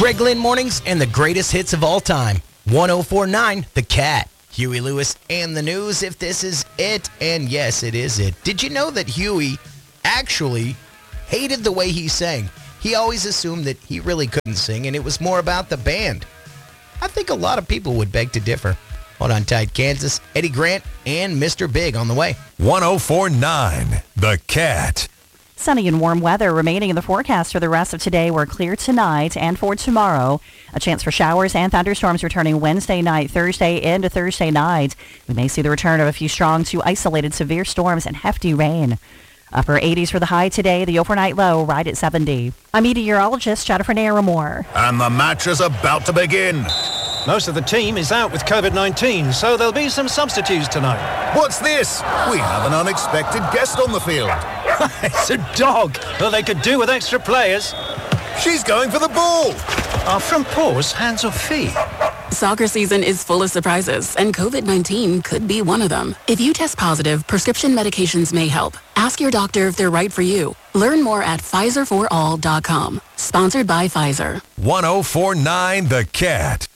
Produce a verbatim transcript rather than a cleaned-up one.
Greg Lynn Mornings and the greatest hits of all time. one oh four point nine The Cat. Huey Lewis and the news, if this is it. And yes, it is it. Did you know that Huey actually hated the way he sang? He always assumed that he really couldn't sing, and it was more about the band. I think a lot of people would beg to differ. Hold on tight, Kansas. Eddie Grant and Mister Big on the way. one oh four point nine The Cat. Sunny and warm weather remaining in the forecast for the rest of today. We're clear tonight and for tomorrow. A chance for showers and thunderstorms returning Wednesday night, Thursday into Thursday night. We may see the return of a few strong to isolated severe storms and hefty rain. Upper eighties for the high today, the overnight low right at seventy. I'm meteorologist Jennifer Naramore. And the match is about to begin. Most of the team is out with covid nineteen, so there'll be some substitutes tonight. What's this? We have an unexpected guest on the field. It's a dog. Well, they could do with extra players. She's going for the ball. Are front paws hands or feet? Soccer season is full of surprises, and covid nineteen could be one of them. If you test positive, prescription medications may help. Ask your doctor if they're right for you. Learn more at Pfizer for all dot com. Sponsored by Pfizer. one oh four point nine The Cat.